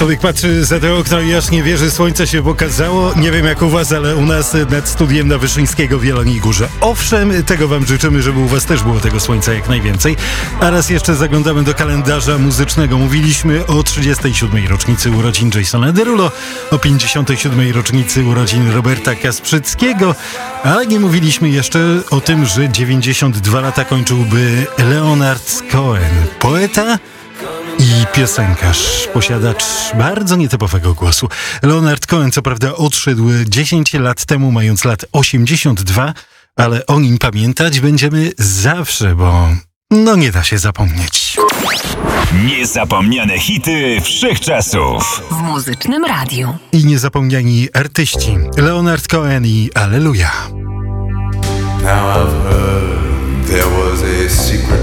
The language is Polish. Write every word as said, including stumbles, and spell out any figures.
Człowiek patrzy za to okno i aż nie wierzy, słońce się pokazało. Nie wiem jak u was, ale u nas nad studiem na Wyszyńskiego w Jeleniej Górze. Owszem, tego wam życzymy, żeby u was też było tego słońca jak najwięcej. A raz jeszcze zaglądamy do kalendarza muzycznego. Mówiliśmy o trzydziestej siódmej rocznicy urodzin Jasona Derulo, o pięćdziesiątej siódmej rocznicy urodzin Roberta Kasprzyckiego, ale nie mówiliśmy jeszcze o tym, że dziewięćdziesiąt dwa lata kończyłby Leonard Cohen, poeta i piosenkarz, posiadacz bardzo nietypowego głosu. Leonard Cohen co prawda odszedł dziesięć lat temu, mając lat osiemdziesiąt dwa, ale o nim pamiętać będziemy zawsze, bo no nie da się zapomnieć. Niezapomniane hity wszechczasów w Muzycznym Radiu. I niezapomniani artyści Leonard Cohen i Alleluja. Now I've heard there was a secret